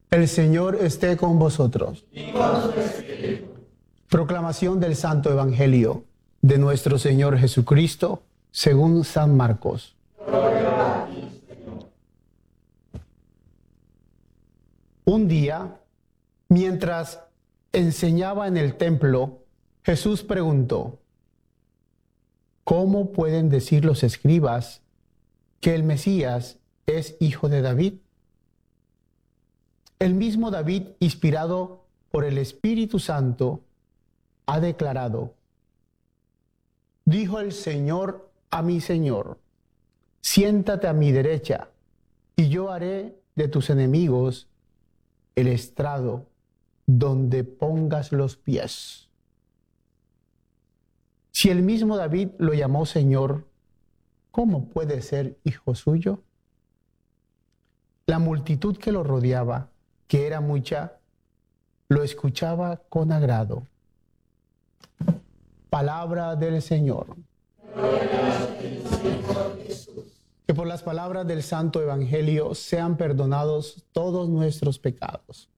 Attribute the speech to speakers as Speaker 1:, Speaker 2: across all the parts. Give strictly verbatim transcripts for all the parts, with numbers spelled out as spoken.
Speaker 1: El Señor esté con vosotros. Proclamación del Santo Evangelio de nuestro Señor Jesucristo según San Marcos.
Speaker 2: Gloria a ti, Señor.
Speaker 1: Un día, mientras enseñaba en el templo, Jesús preguntó: ¿cómo pueden decir los escribas que el Mesías es hijo de David? El mismo David, inspirado por el Espíritu Santo, ha declarado: dijo el Señor a mi Señor, siéntate a mi derecha, y yo haré de tus enemigos el estrado donde pongas los pies. Si el mismo David lo llamó Señor, ¿cómo puede ser hijo suyo? La multitud que lo rodeaba, que era mucha, lo escuchaba con agrado. Palabra del Señor. Que por las palabras del Santo Evangelio sean perdonados todos nuestros pecados.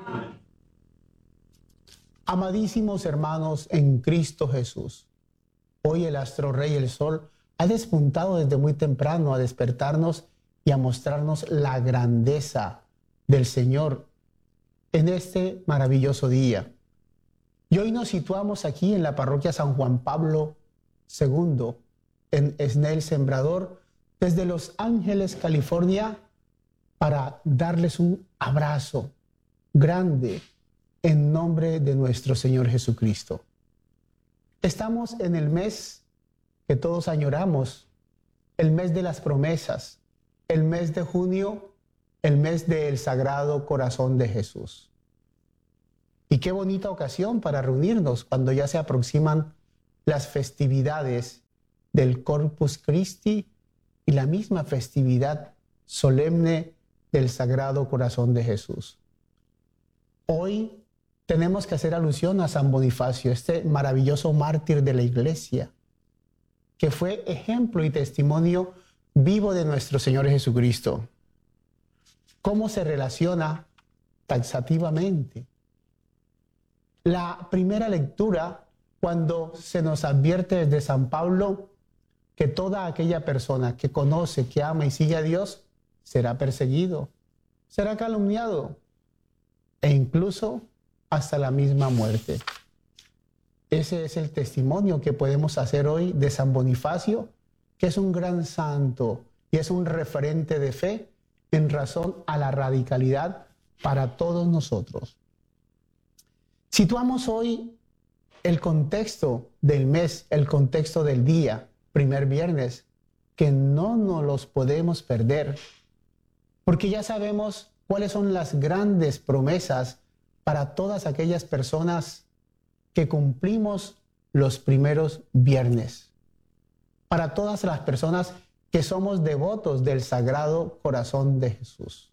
Speaker 1: Amadísimos hermanos en Cristo Jesús, hoy el astro rey, el sol, ha despuntado desde muy temprano a despertarnos y a mostrarnos la grandeza del Señor en este maravilloso día. Y hoy nos situamos aquí en la parroquia San Juan Pablo segundo, en Esnel Sembrador, desde Los Ángeles, California, para darles un abrazo grande en nombre de nuestro Señor Jesucristo. Estamos en el mes que todos añoramos, el mes de las promesas, el mes de junio, el mes del Sagrado Corazón de Jesús. Y qué bonita ocasión para reunirnos cuando ya se aproximan las festividades del Corpus Christi y la misma festividad solemne del Sagrado Corazón de Jesús. Hoy tenemos que hacer alusión a San Bonifacio, este maravilloso mártir de la Iglesia, que fue ejemplo y testimonio vivo de nuestro Señor Jesucristo. ¿Cómo se relaciona taxativamente? La primera lectura, cuando se nos advierte desde San Pablo que toda aquella persona que conoce, que ama y sigue a Dios, será perseguido, será calumniado e incluso hasta la misma muerte. Ese es el testimonio que podemos hacer hoy de San Bonifacio, que es un gran santo y es un referente de fe en razón a la radicalidad para todos nosotros. Situamos hoy el contexto del mes, el contexto del día, primer viernes, que no nos los podemos perder, porque ya sabemos cuáles son las grandes promesas para todas aquellas personas que cumplimos los primeros viernes, para todas las personas que somos devotos del Sagrado Corazón de Jesús.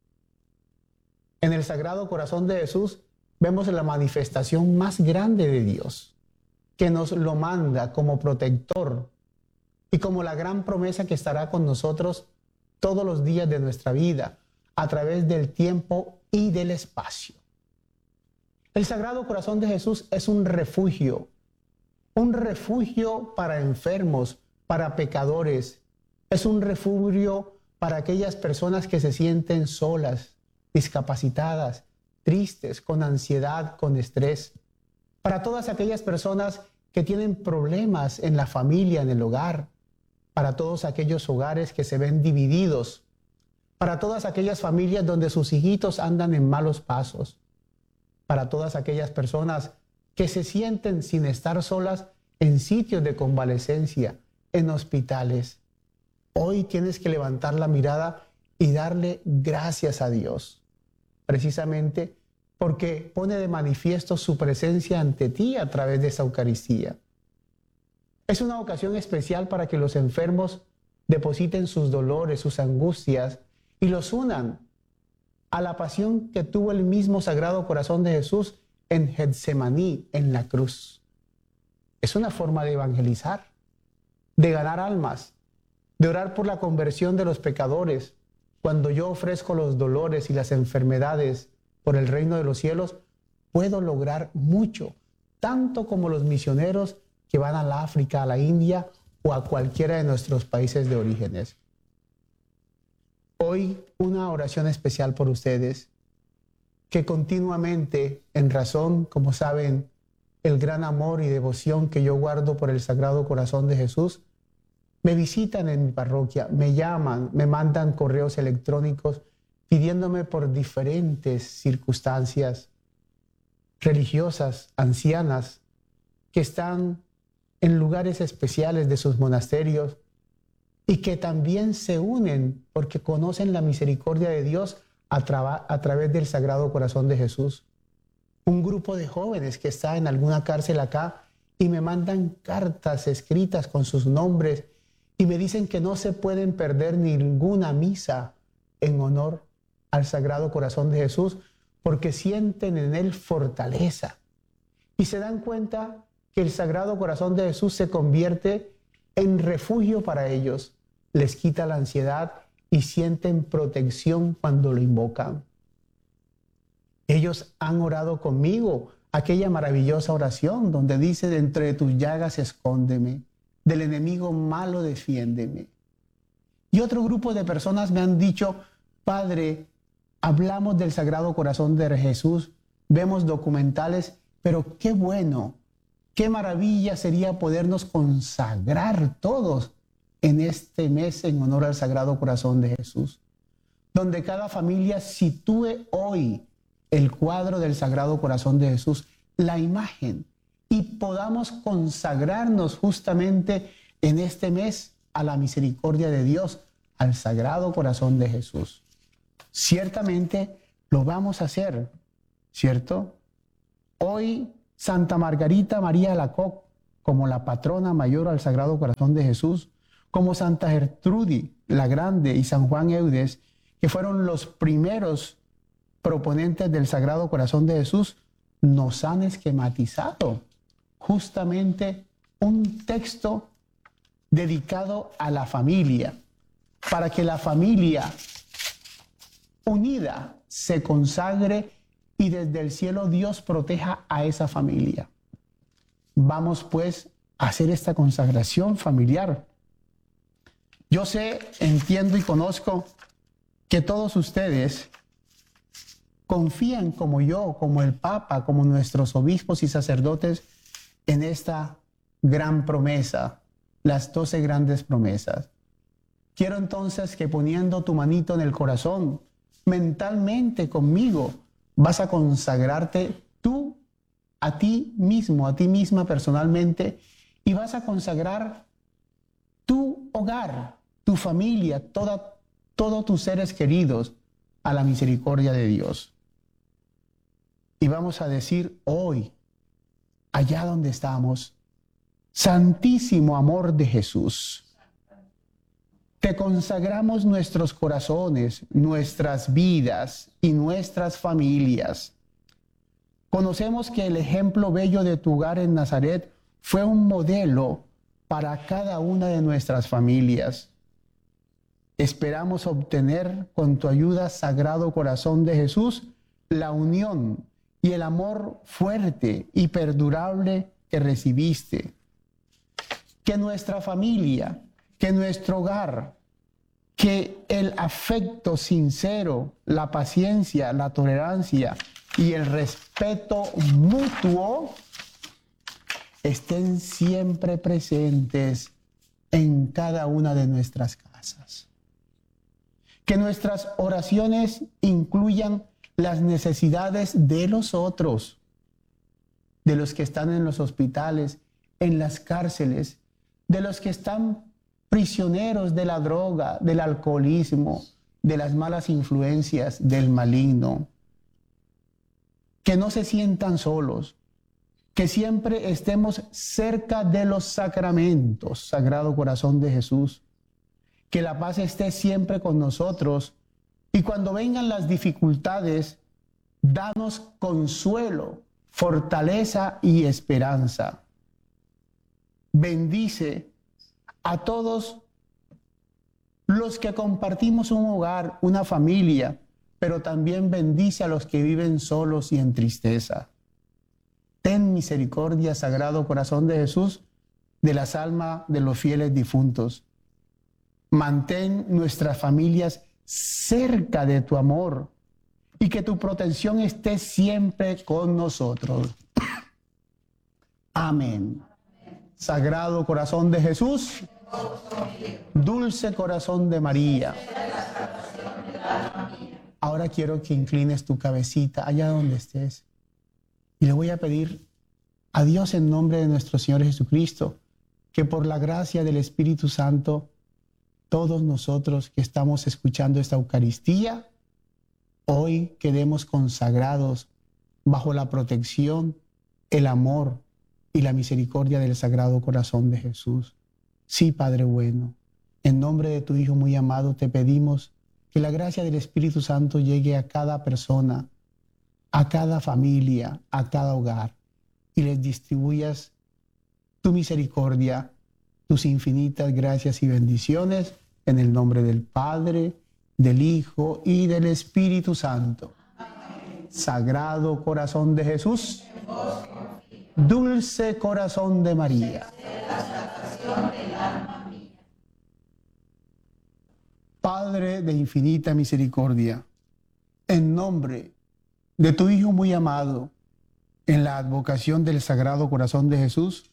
Speaker 1: En el Sagrado Corazón de Jesús vemos la manifestación más grande de Dios, que nos lo manda como protector y como la gran promesa que estará con nosotros todos los días de nuestra vida, a través del tiempo y del espacio. El Sagrado Corazón de Jesús es un refugio, un refugio para enfermos, para pecadores, es un refugio para aquellas personas que se sienten solas, discapacitadas, tristes, con ansiedad, con estrés, para todas aquellas personas que tienen problemas en la familia, en el hogar, para todos aquellos hogares que se ven divididos, para todas aquellas familias donde sus hijitos andan en malos pasos, para todas aquellas personas que se sienten sin estar solas en sitios de convalecencia, en hospitales. Hoy tienes que levantar la mirada y darle gracias a Dios, precisamente porque pone de manifiesto su presencia ante ti a través de esa Eucaristía. Es una ocasión especial para que los enfermos depositen sus dolores, sus angustias y los unan a la pasión que tuvo el mismo Sagrado Corazón de Jesús en Getsemaní, en la cruz. Es una forma de evangelizar, de ganar almas, de orar por la conversión de los pecadores cuando yo ofrezco los dolores y las enfermedades por el reino de los cielos, puedo lograr mucho, tanto como los misioneros que van al África, a la India o a cualquiera de nuestros países de orígenes. Hoy una oración especial por ustedes, que continuamente, en razón, como saben, el gran amor y devoción que yo guardo por el Sagrado Corazón de Jesús, me visitan en mi parroquia, me llaman, me mandan correos electrónicos pidiéndome por diferentes circunstancias religiosas, ancianas, que están en lugares especiales de sus monasterios y que también se unen porque conocen la misericordia de Dios a, tra- a través del Sagrado Corazón de Jesús. Un grupo de jóvenes que está en alguna cárcel acá y me mandan cartas escritas con sus nombres y me dicen que no se pueden perder ninguna misa en honor al Sagrado Corazón de Jesús porque sienten en él fortaleza y se dan cuenta que el Sagrado Corazón de Jesús se convierte en refugio para ellos, les quita la ansiedad y sienten protección cuando lo invocan. Ellos han orado conmigo aquella maravillosa oración donde dice: de entre tus llagas escóndeme, del enemigo malo defiéndeme. Y otro grupo de personas me han dicho: Padre, hablamos del Sagrado Corazón de Jesús, vemos documentales, pero qué bueno, qué maravilla sería podernos consagrar todos en este mes en honor al Sagrado Corazón de Jesús, donde cada familia sitúe hoy el cuadro del Sagrado Corazón de Jesús, la imagen, y podamos consagrarnos justamente en este mes a la misericordia de Dios, al Sagrado Corazón de Jesús. Ciertamente lo vamos a hacer, ¿cierto? Hoy Santa Margarita María Alacoque, como la patrona mayor al Sagrado Corazón de Jesús, como Santa Gertrudis la Grande y San Juan Eudes, que fueron los primeros proponentes del Sagrado Corazón de Jesús, nos han esquematizado justamente un texto dedicado a la familia, para que la familia unida se consagre y desde el cielo Dios proteja a esa familia. Vamos pues a hacer esta consagración familiar. Yo sé, entiendo y conozco que todos ustedes confían como yo, como el Papa, como nuestros obispos y sacerdotes en esta gran promesa, las doce grandes promesas. Quiero entonces que poniendo tu manito en el corazón, mentalmente conmigo, vas a consagrarte tú a ti mismo, a ti misma personalmente, y vas a consagrar tu hogar, tu familia, toda, todos tus seres queridos a la misericordia de Dios. Y vamos a decir hoy, allá donde estamos: Santísimo amor de Jesús, te consagramos nuestros corazones, nuestras vidas y nuestras familias. Conocemos que el ejemplo bello de tu hogar en Nazaret fue un modelo para cada una de nuestras familias. Esperamos obtener con tu ayuda, Sagrado Corazón de Jesús, la unión y el amor fuerte y perdurable que recibiste. Que nuestra familia, que nuestro hogar, que el afecto sincero, la paciencia, la tolerancia y el respeto mutuo estén siempre presentes en cada una de nuestras casas. Que nuestras oraciones incluyan las necesidades de los otros, de los que están en los hospitales, en las cárceles, de los que están prisioneros de la droga, del alcoholismo, de las malas influencias, del maligno. Que no se sientan solos, que siempre estemos cerca de los sacramentos, Sagrado Corazón de Jesús. Que la paz esté siempre con nosotros y cuando vengan las dificultades, danos consuelo, fortaleza y esperanza. Bendice a todos los que compartimos un hogar, una familia, pero también bendice a los que viven solos y en tristeza. Ten misericordia, Sagrado Corazón de Jesús, de las almas de los fieles difuntos. Mantén nuestras familias cerca de tu amor y que tu protección esté siempre con nosotros. Amén. Sagrado Corazón de Jesús, dulce corazón de María. Ahora quiero que inclines tu cabecita allá donde estés. Y le voy a pedir a Dios en nombre de nuestro Señor Jesucristo, que por la gracia del Espíritu Santo, todos nosotros que estamos escuchando esta Eucaristía, hoy quedemos consagrados bajo la protección, el amor y la misericordia del Sagrado Corazón de Jesús. Sí, Padre bueno, en nombre de tu Hijo muy amado te pedimos que la gracia del Espíritu Santo llegue a cada persona, a cada familia, a cada hogar, y les distribuyas tu misericordia, tus infinitas gracias y bendiciones, en el nombre del Padre, del Hijo y del Espíritu Santo. Amén. Sagrado Corazón de Jesús, dulce corazón de María, Padre de infinita misericordia, en nombre de tu Hijo muy amado, en la advocación del Sagrado Corazón de Jesús,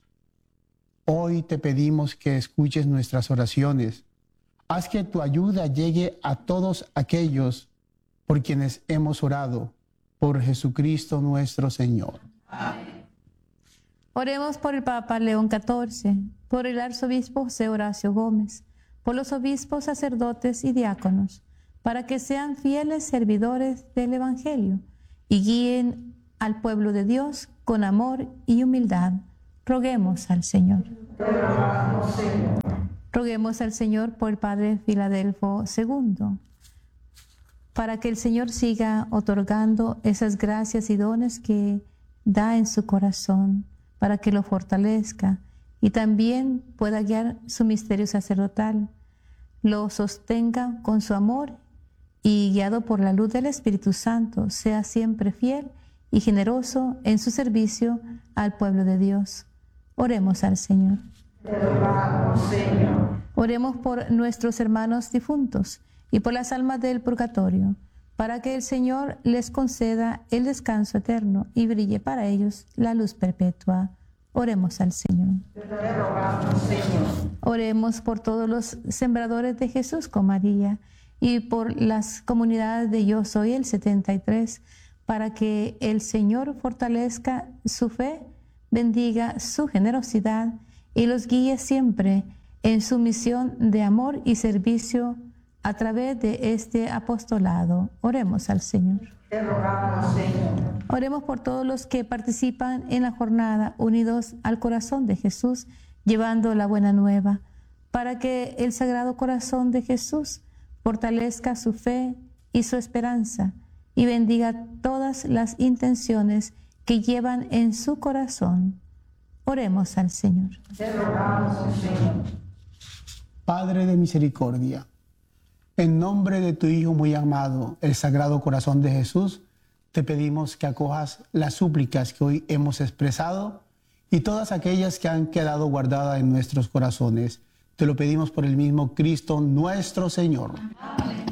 Speaker 1: hoy te pedimos que escuches nuestras oraciones. Haz que tu ayuda llegue a todos aquellos por quienes hemos orado, por Jesucristo nuestro Señor.
Speaker 3: Amén. Oremos por el Papa León catorce, por el arzobispo José Horacio Gómez, por los obispos, sacerdotes y diáconos, para que sean fieles servidores del Evangelio y guíen al pueblo de Dios con amor y humildad. Roguemos al Señor.
Speaker 2: Rogamos, Señor.
Speaker 3: Roguemos al Señor por el Padre Filadelfo segundo, para que el Señor siga otorgando esas gracias y dones que da en su corazón, para que lo fortalezca y también pueda guiar su misterio sacerdotal, lo sostenga con su amor y guiado por la luz del Espíritu Santo, sea siempre fiel y generoso en su servicio al pueblo de Dios. Oremos al Señor.
Speaker 2: Te rogamos, Señor.
Speaker 3: Oremos por nuestros hermanos difuntos y por las almas del purgatorio, para que el Señor les conceda el descanso eterno y brille para ellos la luz perpetua. Oremos al Señor.
Speaker 2: Te rogamos, Señor.
Speaker 3: Oremos por todos los sembradores de Jesús con María y por las comunidades de Yo Soy el setenta y tres, para que el Señor fortalezca su fe, bendiga su generosidad y los guíe siempre en su misión de amor y servicio a través de este apostolado. Oremos al Señor.
Speaker 2: Te rogamos, Señor.
Speaker 3: Oremos por todos los que participan en la jornada unidos al corazón de Jesús, llevando la buena nueva, para que el Sagrado Corazón de Jesús fortalezca su fe y su esperanza y bendiga todas las intenciones que llevan en su corazón. Oremos al Señor.
Speaker 2: Te rogamos, Señor.
Speaker 1: Padre de misericordia, en nombre de tu Hijo muy amado, el Sagrado Corazón de Jesús, te pedimos que acojas las súplicas que hoy hemos expresado y todas aquellas que han quedado guardadas en nuestros corazones. Te lo pedimos por el mismo Cristo nuestro Señor. Amén.